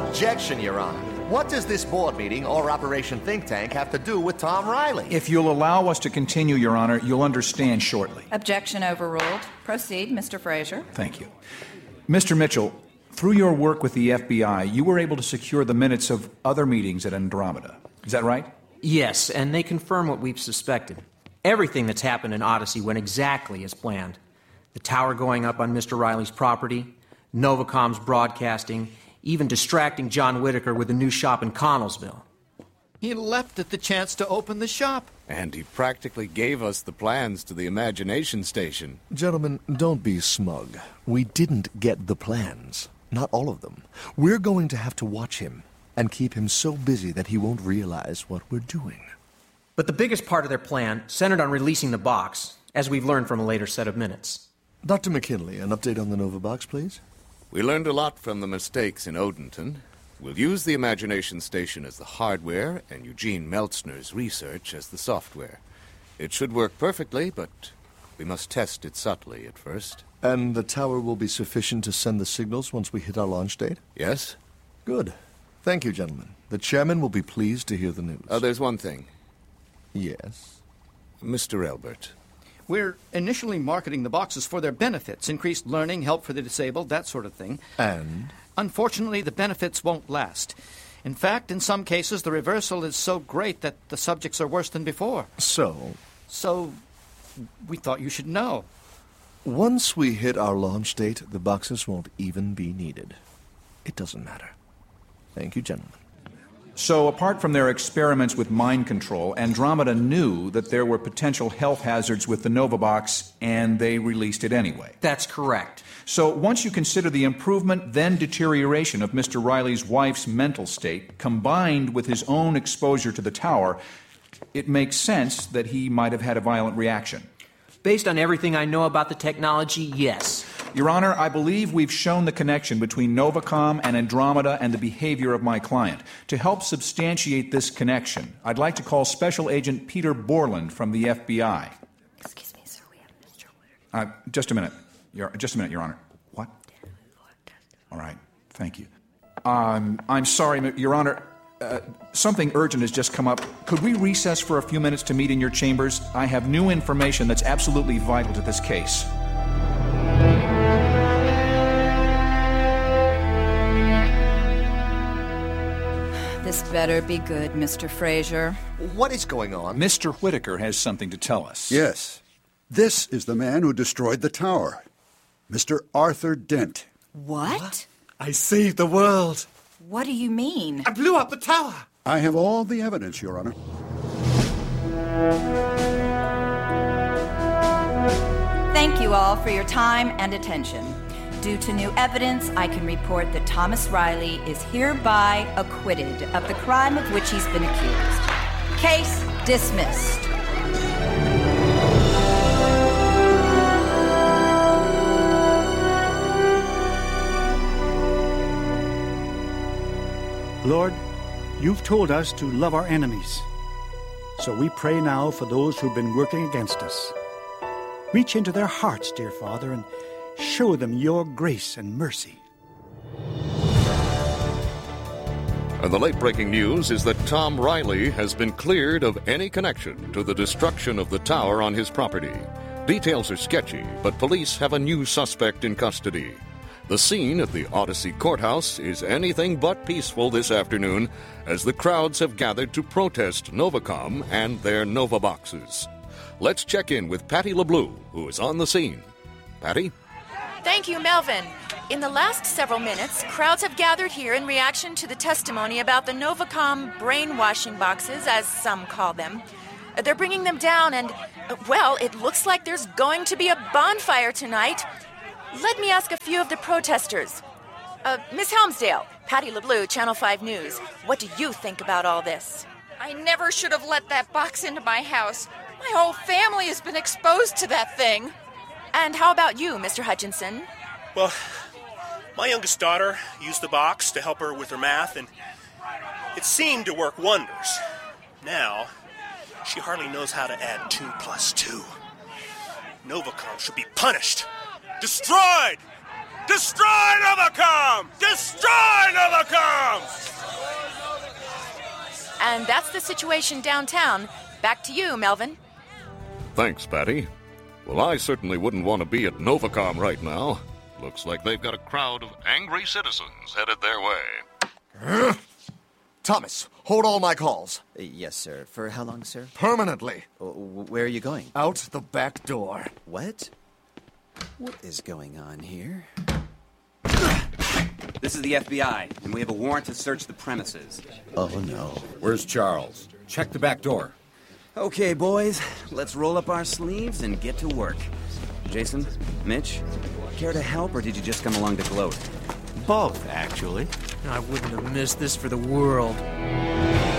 Objection, Your Honor. What does this board meeting or Operation Think Tank have to do with Tom Riley? If you'll allow us to continue, Your Honor, you'll understand shortly. Objection overruled. Proceed, Mr. Frazier. Thank you. Mr. Mitchell, through your work with the FBI, you were able to secure the minutes of other meetings at Andromeda. Is that right? Yes, and they confirm what we've suspected. Everything that's happened in Odyssey went exactly as planned. The tower going up on Mr. Riley's property, Novacom's broadcasting, even distracting John Whitaker with a new shop in Connellsville. He leapt at the chance to open the shop. And he practically gave us the plans to the Imagination Station. Gentlemen, don't be smug. We didn't get the plans. Not all of them. We're going to have to watch him and keep him so busy that he won't realize what we're doing. But the biggest part of their plan centered on releasing the box, as we've learned from a later set of minutes. Dr. McKinley, an update on the Nova box, please. We learned a lot from the mistakes in Odenton. We'll use the Imagination Station as the hardware and Eugene Meltzner's research as the software. It should work perfectly, but we must test it subtly at first. And the tower will be sufficient to send the signals once we hit our launch date? Yes. Good. Thank you, gentlemen. The chairman will be pleased to hear the news. There's one thing. Yes? Mr. Elbert. We're initially marketing the boxes for their benefits, increased learning, help for the disabled, that sort of thing. And? Unfortunately, the benefits won't last. In fact, in some cases, the reversal is so great that the subjects are worse than before. So, we thought you should know. Once we hit our launch date, the boxes won't even be needed. It doesn't matter. Thank you, gentlemen. So, apart from their experiments with mind control, Andromeda knew that there were potential health hazards with the Nova box, and they released it anyway. That's correct. So, once you consider the improvement, then deterioration of Mr. Riley's wife's mental state, combined with his own exposure to the tower, it makes sense that he might have had a violent reaction. Based on everything I know about the technology, yes. Your Honor, I believe we've shown the connection between Novacom and Andromeda and the behavior of my client. To help substantiate this connection, I'd like to call Special Agent Peter Borland from the FBI. Excuse me, sir. We have Mr. Whitaker. Just a minute, Your Honor. What? All right. Thank you. I'm sorry, Your Honor. Something urgent has just come up. Could we recess for a few minutes to meet in your chambers? I have new information that's absolutely vital to this case. This better be good, Mr. Frazier. What is going on? Mr. Whitaker has something to tell us. Yes. This is the man who destroyed the tower. Mr. Arthur Dent. What? I saved the world. What do you mean? I blew up the tower. I have all the evidence, Your Honor. Thank you all for your time and attention. Due to new evidence, I can report that Thomas Riley is hereby acquitted of the crime of which he's been accused. Case dismissed. Lord, you've told us to love our enemies. So we pray now for those who've been working against us. Reach into their hearts, dear Father, and show them your grace and mercy. And the late-breaking news is that Tom Riley has been cleared of any connection to the destruction of the tower on his property. Details are sketchy, but police have a new suspect in custody. The scene at the Odyssey Courthouse is anything but peaceful this afternoon as the crowds have gathered to protest Novacom and their Nova boxes. Let's check in with Patty LeBleu, who is on the scene. Patty? Thank you, Melvin. In the last several minutes, crowds have gathered here in reaction to the testimony about the Novacom brainwashing boxes, as some call them. They're bringing them down and, well, it looks like there's going to be a bonfire tonight. Let me ask a few of the protesters. Miss Helmsdale, Patty LeBleu, Channel 5 News. What do you think about all this? I never should have let that box into my house. My whole family has been exposed to that thing. And how about you, Mr. Hutchinson? Well, my youngest daughter used the box to help her with her math, and it seemed to work wonders. Now, she hardly knows how to add 2 plus 2. Novacom should be punished. Destroyed! Destroy Novacom! Destroy Novacom! And that's the situation downtown. Back to you, Melvin. Thanks, Patty. Well, I certainly wouldn't want to be at Novacom right now. Looks like they've got a crowd of angry citizens headed their way. Thomas, hold all my calls. Yes, sir. For how long, sir? Permanently. Where are you going? Out the back door. What? What is going on here? This is the FBI, and we have a warrant to search the premises. Oh, no. Where's Charles? Check the back door. Okay, boys. Let's roll up our sleeves and get to work. Jason, Mitch, care to help, or did you just come along to gloat? Both, actually. I wouldn't have missed this for the world.